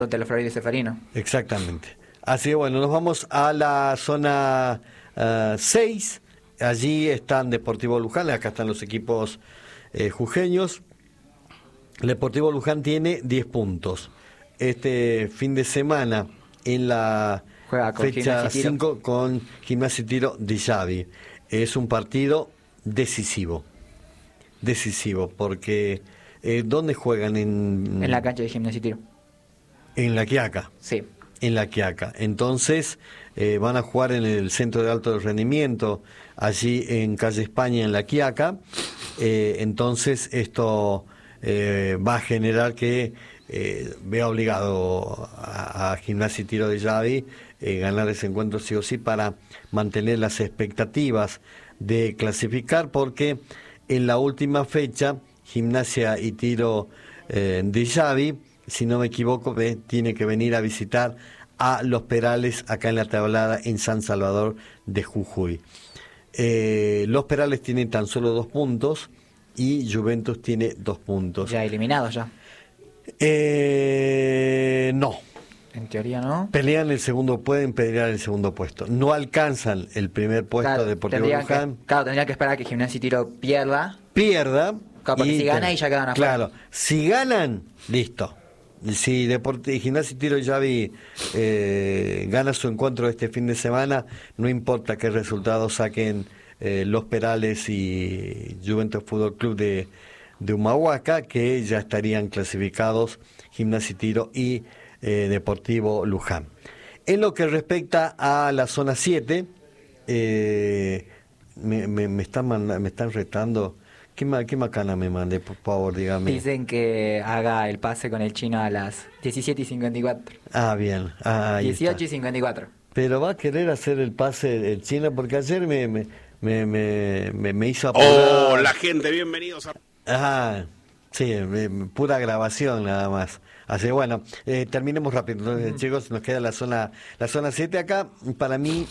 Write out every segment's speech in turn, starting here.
de la Florida y Ceferino. Exactamente. Así que bueno, nos vamos a la zona 6. Allí están Deportivo Luján, acá están los equipos jujeños. El Deportivo Luján tiene 10 puntos. Este fin de semana en la Juega con fecha Gimnasia y Tiro. 5 con Gimnasia y Tiro de Xavi. Es un partido decisivo. Decisivo, porque ¿dónde juegan? En la cancha de Gimnasia y Tiro. En La Quiaca. Sí. En La Quiaca. Entonces van a jugar en el Centro de Alto Rendimiento, allí en Calle España, en La Quiaca. Entonces esto va a generar que vea obligado a Gimnasia y Tiro de Xavi ganar ese encuentro sí o sí para mantener las expectativas de clasificar, porque en la última fecha Gimnasia y Tiro de Xavi, si no me equivoco, tiene que venir a visitar a Los Perales acá en la Tablada en San Salvador de Jujuy. Los Perales tienen tan solo 2 puntos y Juventus tiene 2 puntos. Ya eliminado ya. No. En teoría no. Pueden pelear el segundo puesto. No alcanzan el primer puesto. Claro, de Deportivo Luján. tendría que esperar a que Gimnasia y Tiro pierda. Pierda. Claro, porque si gana y ya quedan afuera. Claro, si ganan, listo. Si Gimnasia y Tiro de Xavi gana su encuentro este fin de semana, no importa qué resultados saquen Los Perales y Juventus Fútbol Club de Humahuaca, que ya estarían clasificados Gimnasia y Tiro y Deportivo Luján. En lo que respecta a la zona 7, me están retando. ¿Qué macana me mandé, por favor, dígame? Dicen que haga el pase con el chino a las 17:54. Ah, bien. 18:54. Pero va a querer hacer el pase el chino, porque ayer me hizo apurar. ¡Oh, la gente! Bienvenidos a... Ajá, sí, pura grabación nada más. Así que bueno, terminemos rápido. Entonces, chicos, nos queda la zona 7 acá. Para mí,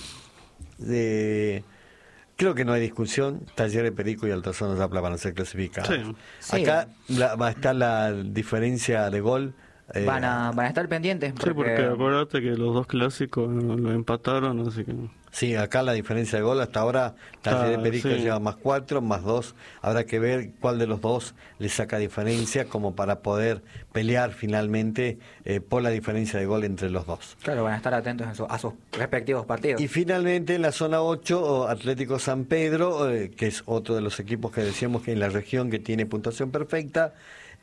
creo que no hay discusión. Talleres Perico y Altozano Zapla van a ser clasificados. Sí. Acá va a estar la diferencia de gol. Van a estar pendientes. Sí, porque acuérdate que los 2 clásicos lo empataron, así que... Sí, acá la diferencia de gol hasta ahora, Talleres Perico sí. lleva más 4, más 2. Habrá que ver cuál de los dos le saca diferencia como para poder pelear finalmente por la diferencia de gol entre los dos. Claro, van a estar atentos a sus respectivos partidos. Y finalmente en la zona 8, Atlético San Pedro, que es otro de los equipos que decíamos que en la región que tiene puntuación perfecta,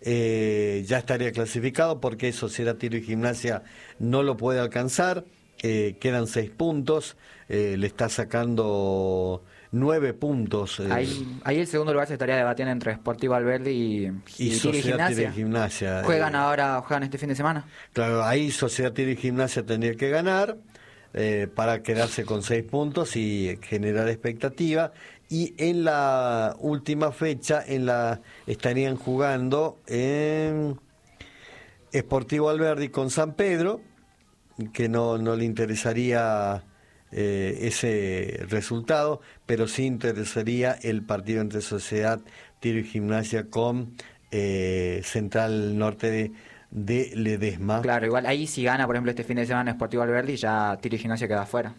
ya estaría clasificado, porque Sociedad Tiro y Gimnasia no lo puede alcanzar. Quedan 6 puntos, le está sacando 9 puntos. Ahí el segundo lugar se estaría debatiendo entre Sportivo Alberdi y Sociedad Tiro y Gimnasia. ¿Juegan este fin de semana? Claro, ahí Sociedad Tiro y Gimnasia tendría que ganar para quedarse con 6 puntos y generar expectativa. Y en la última fecha estarían jugando en Sportivo Alberdi con San Pedro, que no le interesaría ese resultado, pero sí interesaría el partido entre Sociedad Tiro y Gimnasia con Central Norte de Ledesma. Claro, igual ahí si gana, por ejemplo, este fin de semana Sportivo Alberdi, ya Tiro y Gimnasia queda afuera.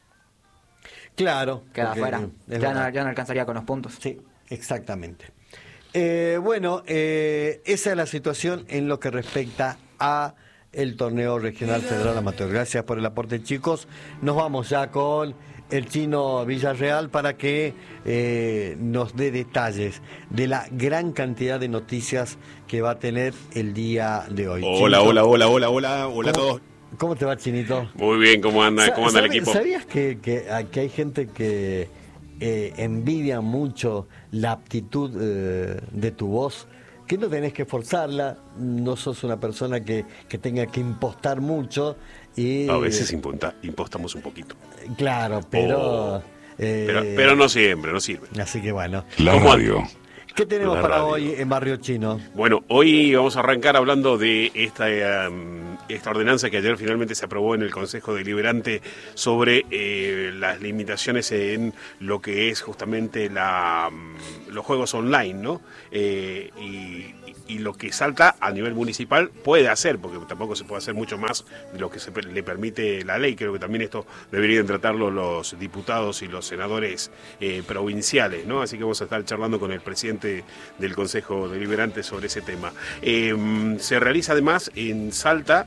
Claro. Queda afuera. Ya no alcanzaría con los puntos. Sí, exactamente. Bueno, esa es la situación en lo que respecta a el torneo regional federal amateur. Gracias por el aporte, chicos. Nos vamos ya con el chino Villarreal para que nos dé detalles de la gran cantidad de noticias que va a tener el día de hoy. Hola, Chinito, hola a todos. ¿Cómo te va, Chinito? Muy bien, ¿cómo anda? ¿Cómo anda el equipo? ¿Sabías que hay gente que envidia mucho la aptitud de tu voz? Que no tenés que forzarla, no sos una persona que tenga que impostar mucho. Y, A veces impostamos un poquito. Claro, pero... Pero no siempre, no sirve. Así que bueno. La radio. ¿Qué tenemos La para radio. hoy en Barrio Chino? Bueno, hoy vamos a arrancar hablando de esta ordenanza que ayer finalmente se aprobó en el Consejo Deliberante sobre las limitaciones en lo que es justamente los juegos online, ¿no? Y y lo que Salta a nivel municipal puede hacer, porque tampoco se puede hacer mucho más de lo que le permite la ley. Creo que también esto deberían tratarlo los diputados y los senadores provinciales, ¿no? Así que vamos a estar charlando con el presidente del Consejo Deliberante sobre ese tema. Se realiza además en Salta,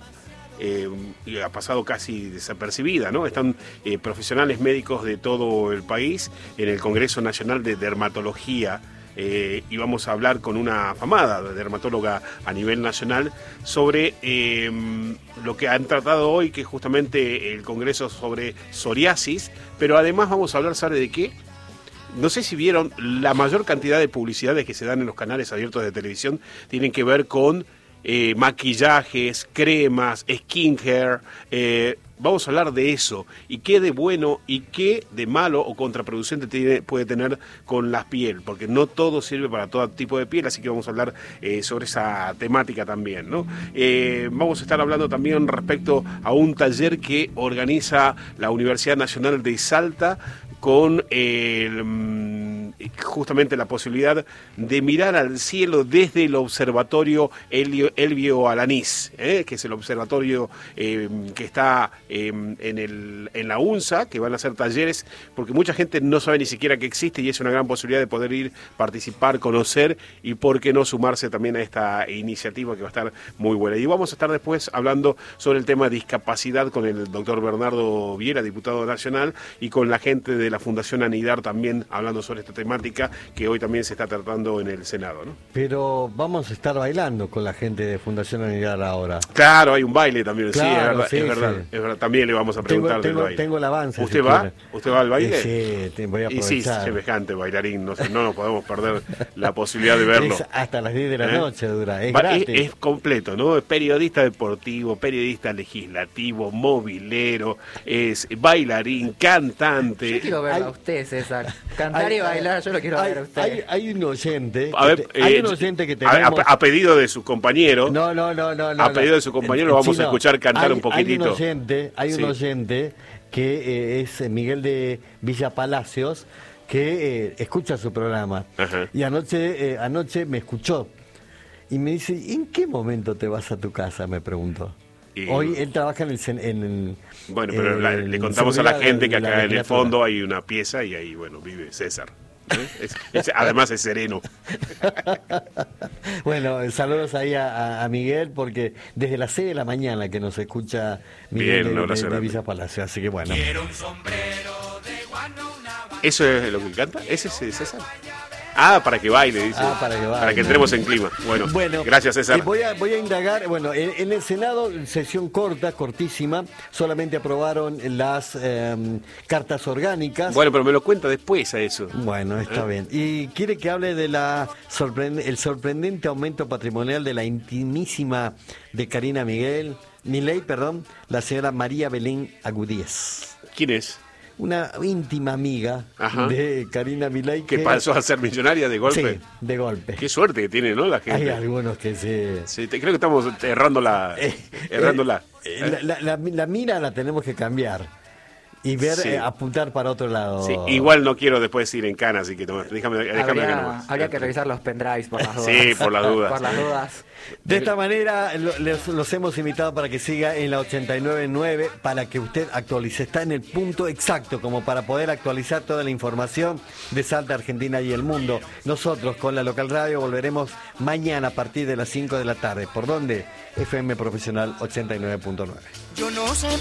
y ha pasado casi desapercibida, ¿no? Están profesionales médicos de todo el país en el Congreso Nacional de Dermatología, y vamos a hablar con una afamada dermatóloga a nivel nacional sobre lo que han tratado hoy, que es justamente el Congreso sobre psoriasis, pero además vamos a hablar, ¿sabe de qué? No sé si vieron, la mayor cantidad de publicidades que se dan en los canales abiertos de televisión tienen que ver con maquillajes, cremas, skincare. Vamos a hablar de eso y qué de bueno y qué de malo o contraproducente puede tener con la piel, porque no todo sirve para todo tipo de piel, así que vamos a hablar sobre esa temática también, ¿no? Vamos a estar hablando también respecto a un taller que organiza la Universidad Nacional de Salta con justamente la posibilidad de mirar al cielo desde el observatorio Elbio Alanís, que es el observatorio que está en la UNSA, que van a hacer talleres, porque mucha gente no sabe ni siquiera que existe y es una gran posibilidad de poder ir, participar, conocer y por qué no sumarse también a esta iniciativa que va a estar muy buena. Y vamos a estar después hablando sobre el tema de discapacidad con el doctor Bernardo Viera, diputado nacional, y con la gente de la Fundación Anidar también hablando sobre esta temática que hoy también se está tratando en el Senado, ¿no? Pero vamos a estar bailando con la gente de Fundación Anidar ahora. Claro, hay un baile también, claro, sí, es verdad, sí. es verdad. También le vamos a preguntar del baile. Tengo el avance. ¿Usted va? ¿Usted va al baile? Sí, voy a aprovechar. Y sí, semejante bailarín, no nos podemos perder la posibilidad de verlo. Es hasta las 10 de la noche dura, es gratis. Es completo, ¿no? Es periodista deportivo, periodista legislativo, movilero, es bailarín, cantante. Yo quiero verlo a usted, César. Cantar y bailar, yo lo quiero ver a usted. Hay un oyente. Hay un oyente que tenemos. A pedido de su compañero. No. A pedido de su compañero lo vamos a escuchar cantar un poquitito. Hay un oyente que es Miguel de Villa Palacios, que escucha su programa. Ajá. Y anoche me escuchó. Y me dice, ¿en qué momento te vas a tu casa? Me preguntó. Hoy él trabaja Bueno, pero le contamos a la gente que acá en el fondo hay una pieza y ahí, bueno, vive César. Además es sereno. Bueno, saludos ahí a Miguel, porque desde las 6 de la mañana que nos escucha Miguel de Villa Palacio, así que bueno. ¿Eso es lo que canta? ¿Ese es César? Ah, para que baile, dice. Para que entremos en clima. Bueno, gracias, César. Voy a indagar. Bueno, en el Senado, sesión cortísima, solamente aprobaron las cartas orgánicas. Bueno, pero me lo cuenta después a eso. Bueno, está bien. Y quiere que hable de el sorprendente aumento patrimonial de la intimísima de Karina Milei, la señora María Belén Agudíez. ¿Quién es? Una íntima amiga de Karina Milei que pasó a ser millonaria de golpe. Sí, de golpe. Qué suerte que tiene, ¿no? La gente. Hay algunos que sí, creo que estamos errándola. La mira la tenemos que cambiar y ver, apuntar para otro lado. Sí, igual no quiero después ir en cana, así que déjame habría que revisar los pendrives por las dudas. Sí, por las dudas. Por las dudas. De esta manera los hemos invitado para que siga en la 89.9 para que usted actualice. Está en el punto exacto como para poder actualizar toda la información de Salta, Argentina y el mundo. Nosotros con la local radio volveremos mañana a partir de las 5 de la tarde. ¿Por dónde? FM Profesional 89.9. Yo no sé